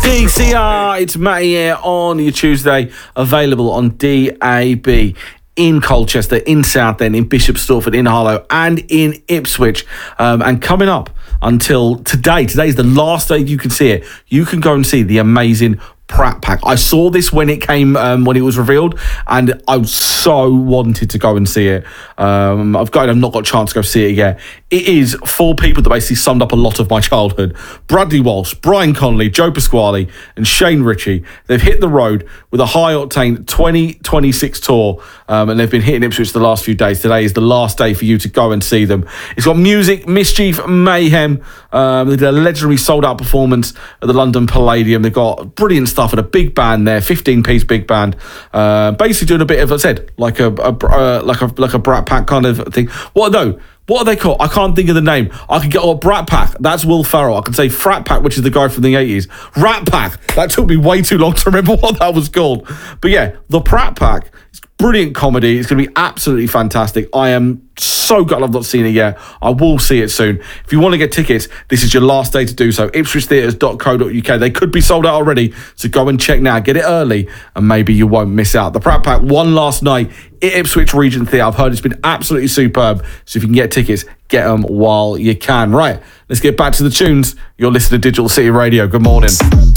TCR, it's Matty here on your Tuesday, available on DAB in Colchester, in Southend, in Bishop Stortford, in Harlow, and in Ipswich. And coming up until today's the last day you can see it. You can go and see the amazing Pratt Pack. I saw this when it came, when it was revealed, and I so wanted to go and see it. I've not got a chance to go see it yet. It is four people that basically summed up a lot of my childhood. Bradley Walsh, Brian Connolly, Joe Pasquale, and Shane Ritchie. They've hit the road with a high-octane 2026 tour, and they've been hitting Ipswich the last few days. Today is the last day for you to go and see them. It's got music, mischief, mayhem. They did a legendary sold-out performance at the London Palladium. They've got brilliant stuff and a big band there, 15-piece big band. Basically doing a bit of, as I said, like a Brat Pack kind of thing. What are they called? I can't think of the name. I could get Brat Pack. That's Will Ferrell. I can say Frat Pack, which is the guy from the 80s. Rat Pack. That took me way too long to remember what that was called. But yeah, the Pratt Pack. It's brilliant comedy. It's going to be absolutely fantastic. I am so glad I've not seen it yet. I will see it soon. If you want to get tickets, this is your last day to do so. IpswichTheatres.co.uk. They could be sold out already, so go and check now. Get it early, and maybe you won't miss out. The Pratt Pack, one last night at Ipswich Regent Theatre. I've heard it's been absolutely superb. So if you can get tickets, get them while you can. Right, let's get back to the tunes. You're listening to Digital City Radio. Good morning.